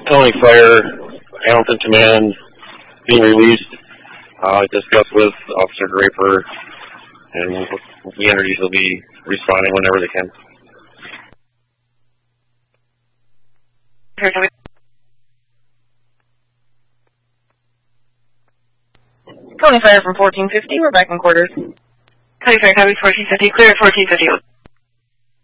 County Fire, Hamilton Command being released. Discussed with Officer Draper, and the entities will be responding whenever they can. County Fire from 1450, we're back in quarters. County Fire, copy 1450, clear at 1450.